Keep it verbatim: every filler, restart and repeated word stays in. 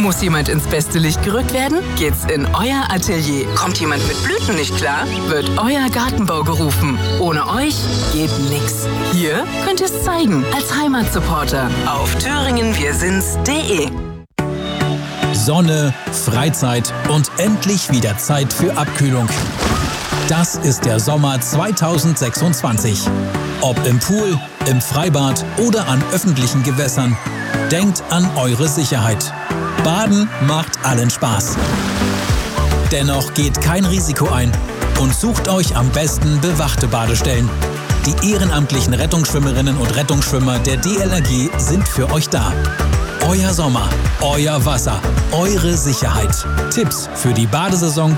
Muss jemand ins beste Licht gerückt werden? Geht's in euer Atelier. Kommt jemand mit Blüten nicht klar? Wird euer Gartenbau gerufen. Ohne euch geht nix. Hier könnt ihr es zeigen als Heimatsupporter auf thüringen wir sind's punkt de. Sonne, Freizeit und endlich wieder Zeit für Abkühlung. Das ist der Sommer zweitausendsechsundzwanzig. Ob im Pool, im Freibad oder an öffentlichen Gewässern, denkt an eure Sicherheit. Baden macht allen Spaß. Dennoch geht kein Risiko ein und sucht euch am besten bewachte Badestellen. Die ehrenamtlichen Rettungsschwimmerinnen und Rettungsschwimmer der D L R G sind für euch da. Euer Sommer, euer Wasser, eure Sicherheit. Tipps für die Badesaison